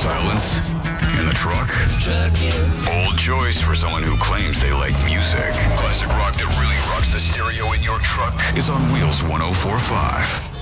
silence in the truck? Bold choice for someone who claims they like music. Classic rock that really rocks the stereo in your truck is on Wheels 104.5.